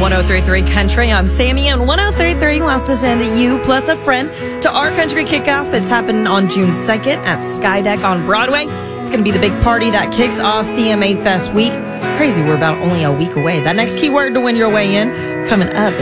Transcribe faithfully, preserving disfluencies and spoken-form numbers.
one oh three point three Country. I'm Sammy, and one oh three point three wants to send you plus a friend to our country kickoff. It's happening on June second at Skydeck on Broadway. It's going to be the big party that kicks off C M A Fest week. Crazy, we're about only a week away. That next keyword to win your way in coming up.